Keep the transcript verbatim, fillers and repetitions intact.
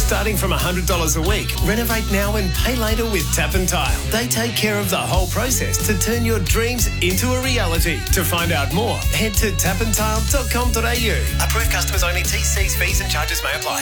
Starting from one hundred dollars a week, renovate now and pay later with Tap and Tile. They take care of the whole process to turn your dreams into a reality. To find out more, head to tap and tile dot com dot a u. Approved customers only. T Cs, fees and charges may apply.